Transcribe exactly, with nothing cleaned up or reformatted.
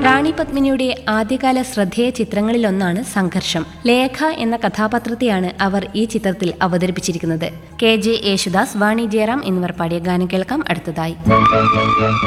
റാണി പത്മിനിയുടെ ആദ്യകാല ശ്രദ്ധേയ ചിത്രങ്ങളിലൊന്നാണ് സംഘർഷം. ലേഖ എന്ന കഥാപാത്രത്തെയാണ് അവർ ഈ ചിത്രത്തിൽ അവതരിപ്പിച്ചിരിക്കുന്നത്. കെ ജെ യേശുദാസ്, വാണി ജയറാം എന്നിവർ പാടിയ ഗാനം കേൾക്കാം അടുത്തതായി.